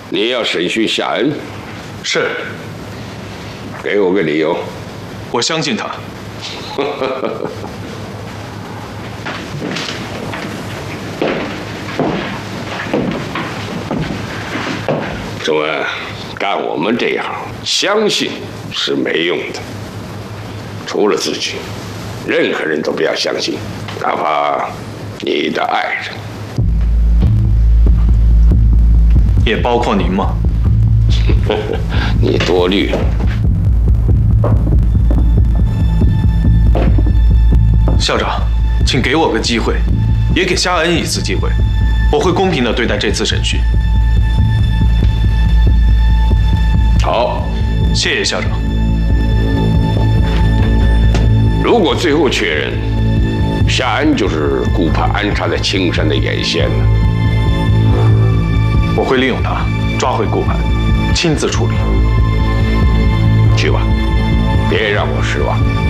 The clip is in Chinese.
你要审讯夏恩， 是。 给我个理由。 我相信他。 中文，干我们这一行，相信是没用的。除了自己，任何人都不要相信，哪怕你的爱人。 也包括您吗？ 你多虑了。 校长，请给我个机会，也给夏恩一次机会，我会公平地对待这次审讯。 好， 谢谢校长。 如果最后确认夏恩就是顾盼安插在青山的眼线呢？ 我会利用他抓回顾盼，亲自处理。 去吧，别让我失望。